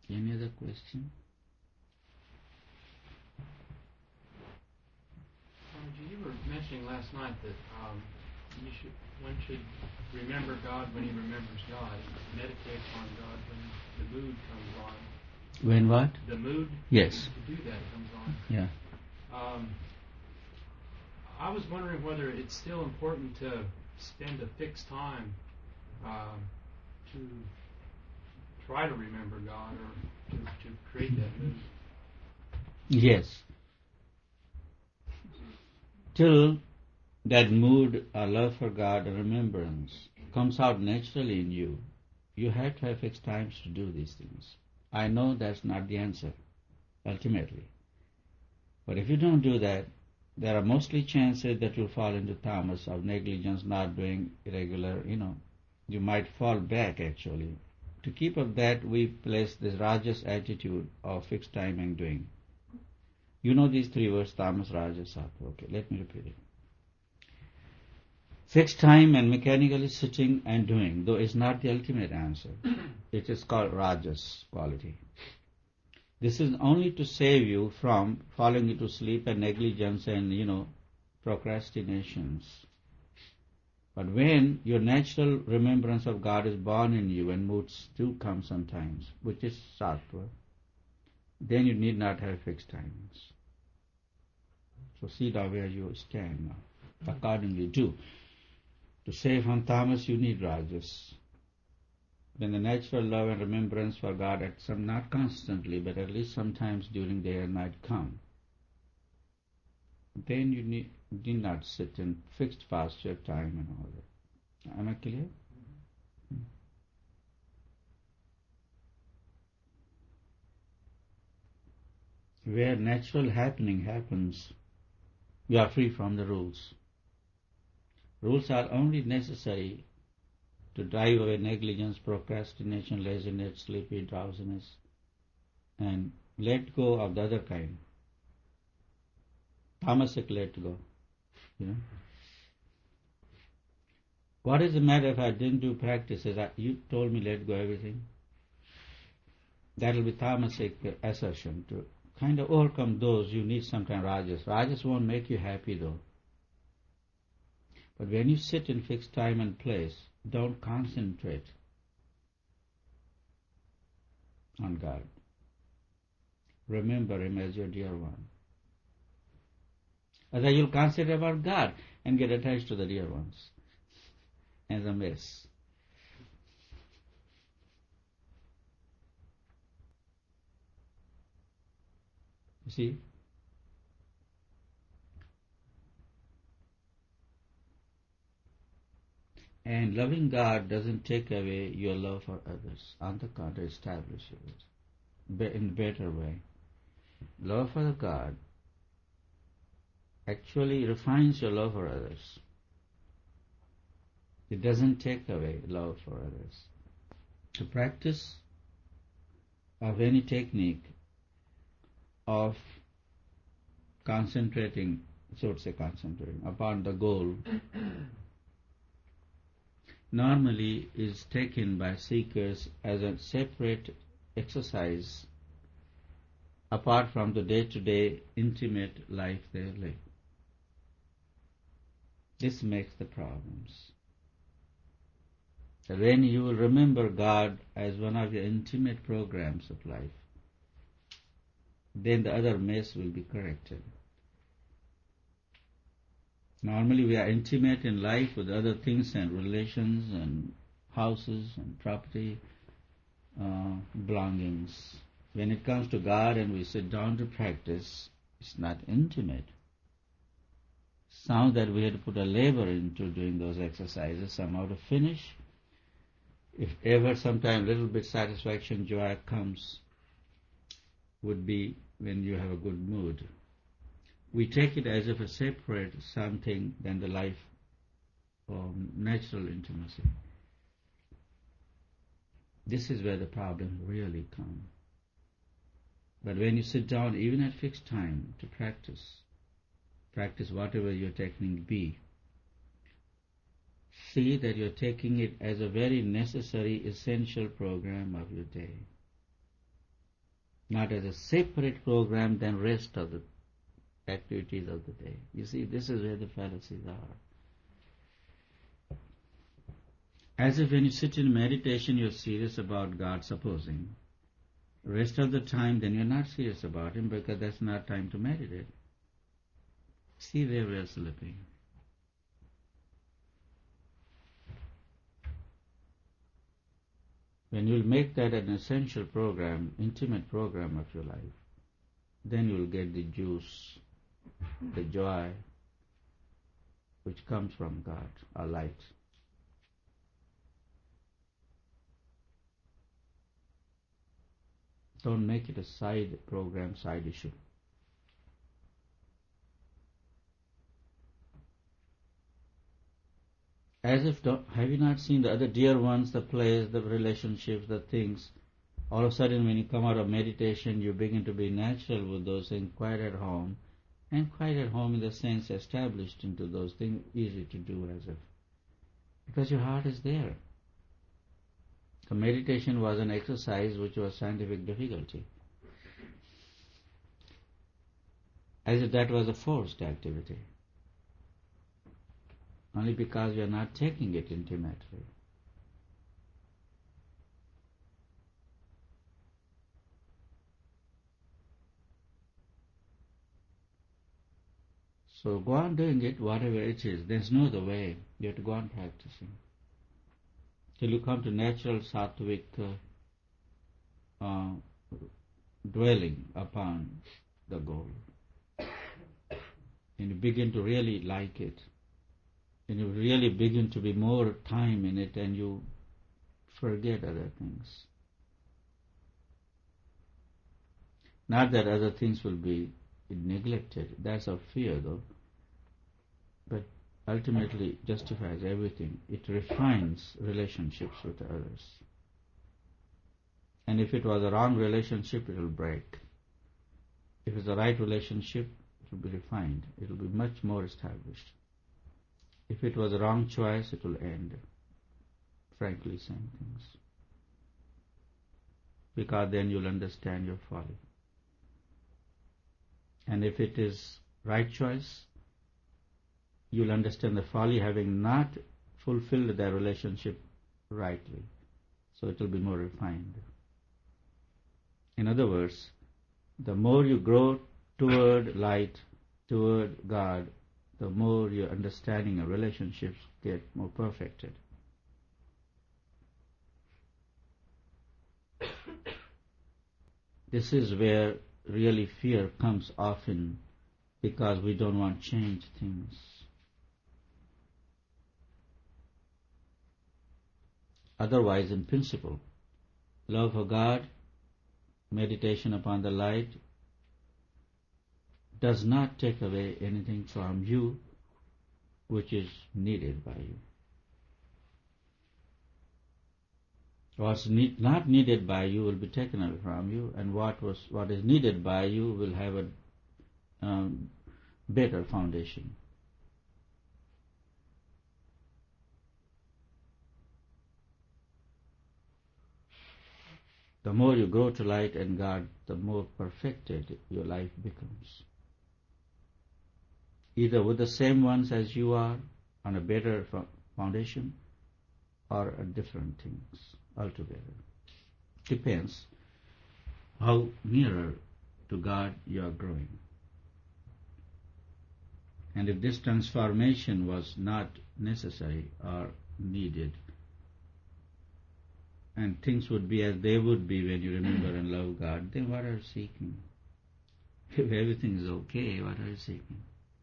Any other question? You were mentioning last night that one should remember God when he remembers God, and meditate on God when the mood comes on. When what? The mood. Yes. To do that comes on. Yeah. I was wondering whether it's still important to spend a fixed time to try to remember God or to create that mood. Yes. Till that mood or love for God or remembrance comes out naturally in you, you have to have fixed times to do these things. I know that's not the answer, ultimately. But if you don't do that, there are mostly chances that you'll fall into tamas of negligence, not doing irregular, you might fall back actually. To keep up that, we place this rajas attitude of fixed time and doing. You know these three words, tamas, rajas, sattva. Okay, let me repeat it. Fixed time and mechanically sitting and doing, though it's not the ultimate answer. It is called rajas quality. This is only to save you from falling into sleep and negligence and, procrastinations. But when your natural remembrance of God is born in you and moods do come sometimes, which is sattva, then you need not have fixed timings. So see now where you stand now. Accordingly do. To save from tamas, you need rajas. When the natural love and remembrance for God, not constantly, but at least sometimes during day and night come, then you need not sit in fixed posture, time and all that. Am I clear? Where natural happening happens, you are free from the rules. Rules are only necessary to drive away negligence, procrastination, laziness, sleepy, drowsiness, and let go of the other kind. Tamasic let go. What is the matter if I didn't do practices? You told me let go everything. That will be tamasic assertion. To kind of overcome those, you need sometimes rajas. Rajas won't make you happy though. But when you sit in fixed time and place, don't concentrate on God. Remember Him as your dear one. Otherwise you'll concentrate about God and get attached to the dear ones as a mess. You see? And loving God doesn't take away your love for others. On the contrary, establishes it in a better way. Love for God actually refines your love for others. It doesn't take away love for others. The practice of any technique of concentrating upon the goal normally is taken by seekers as a separate exercise apart from the day-to-day intimate life they live. This makes the problems. So when you will remember God as one of your intimate programs of life, then the other mess will be corrected. Normally we are intimate in life with other things and relations and houses and property, belongings. When it comes to God and we sit down to practice, it's not intimate. Sounds that we had to put a labor into doing those exercises somehow to finish. If ever sometime little bit satisfaction, joy comes, would be when you have a good mood. We take it as if a separate something than the life of natural intimacy. This is where the problems really come. But when you sit down, even at fixed time, to practice whatever your technique be, see that you're taking it as a very necessary, essential program of your day. not as a separate program than rest of the activities of the day. You see, this is where the fallacies are. As if when you sit in meditation, you're serious about God, supposing. Rest of the time, then you're not serious about Him because that's not time to meditate. See where we're slipping. When you'll make that an essential program, intimate program of your life, then you'll get the juice, the joy, which comes from God, or light. Don't make it a side program, side issue. As if, have you not seen the other dear ones, the place, the relationships, the things? All of a sudden when you come out of meditation, you begin to be natural with those things, quite at home. And quite at home in the sense established into those things, easy to do as if. Because your heart is there. So meditation was an exercise which was scientific difficulty. As if that was a forced activity. Only because we are not taking it intimately. So go on doing it, whatever it is. There's no other way. You have to go on practicing. Till you come to natural sattvic dwelling upon the goal. And you begin to really like it. And you really begin to be more time in it and you forget other things. Not that other things will be neglected. That's our fear though. But ultimately justifies everything. It refines relationships with others. And if it was a wrong relationship, it will break. If it's the right relationship, it will be refined. It will be much more established. If it was a wrong choice, it will end. Frankly saying things. Because then you'll understand your folly. And if it is right choice, you'll understand the folly having not fulfilled their relationship rightly. So it will be more refined. In other words, the more you grow toward light, toward God, the more your understanding of relationships get more perfected. This is where really fear comes often because we don't want to change things. Otherwise, in principle, love for God, meditation upon the light, does not take away anything from you which is needed by you. What's not needed by you will be taken away from you, and what is needed by you will have a better foundation. The more you grow to light and God, the more perfected your life becomes. Either with the same ones as you are, on a better foundation, or different things altogether. Depends how nearer to God you are growing. And if this transformation was not necessary or needed, and things would be as they would be when you remember and love God, then what are you seeking? If everything is okay, what are you seeking?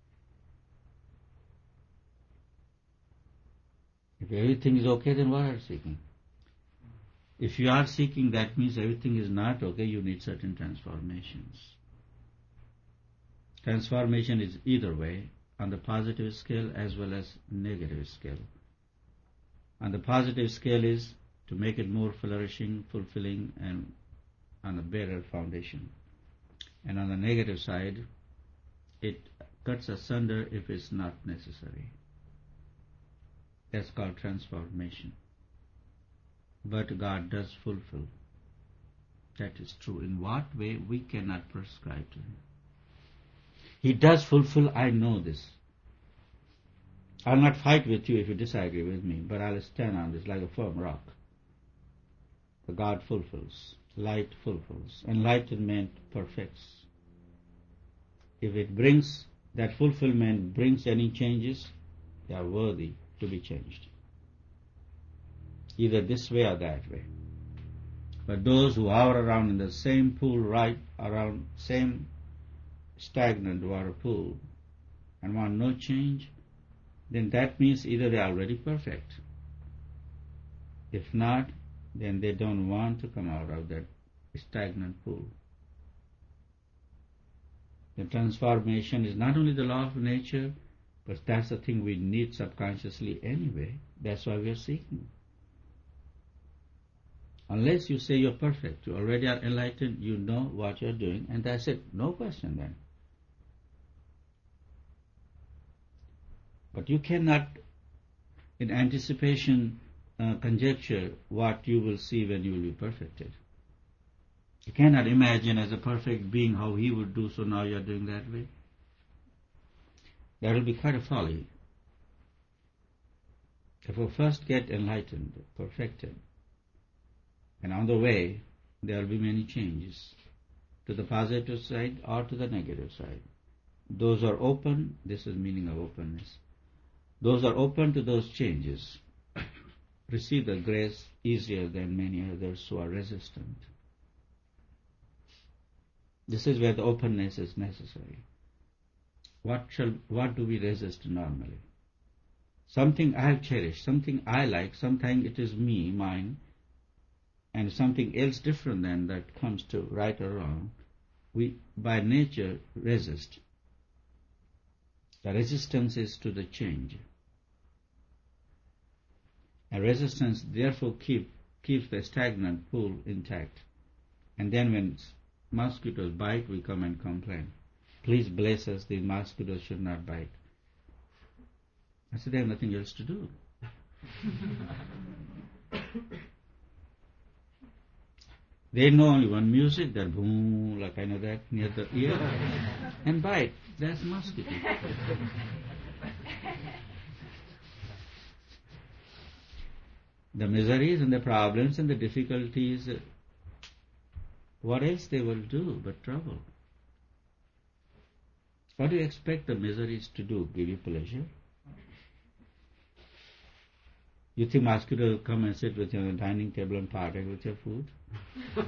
If everything is okay, then what are you seeking? If you are seeking, that means everything is not okay, you need certain transformations. Transformation is either way, on the positive scale as well as negative scale. On the positive scale is to make it more flourishing, fulfilling, and on a better foundation. And on the negative side, it cuts asunder if it's not necessary. That's called transformation. But God does fulfill. that is true. In what way we cannot prescribe to him. He does fulfill, I know this. I'll not fight with you if you disagree with me, but I'll stand on this like a firm rock. The God fulfills, light fulfills, enlightenment perfects. If it brings, that fulfillment brings any changes, they are worthy to be changed. Either this way or that way. But those who hover around in the same pool, right around same stagnant water pool, and want no change, then that means either they are already perfect. If not, then they don't want to come out of that stagnant pool. The transformation is not only the law of nature, but that's the thing we need subconsciously anyway. That's why we are seeking. Unless you say you're perfect, you already are enlightened, you know what you're doing, and that's it. No question then. But you cannot, in anticipation, conjecture what you will see when you will be perfected. You cannot imagine as a perfect being how he would do, so now you're doing that way. That will be quite a folly. Therefore, first get enlightened, perfected. And on the way, there will be many changes, to the positive side or to the negative side. Those are open, this is meaning of openness. Those are open to those changes receive the grace easier than many others who are resistant. This is where the openness is necessary. What do we resist normally? Something I have cherished, something I like, something it is me, mine, and something else different than that comes to right or wrong, we by nature resist. The resistance is to the change. And resistance therefore keeps the stagnant pool intact. And then when mosquitoes bite, we come and complain. Please bless us, these mosquitoes should not bite. I said, they have nothing else to do. They know only one music, that boom, like kind of that near the ear, and bite. That's mosquito. The miseries and the problems and the difficulties, what else they will do but trouble? What do you expect the miseries to do? Give you pleasure? You think mosquito will come and sit with you on the dining table and partake with your food?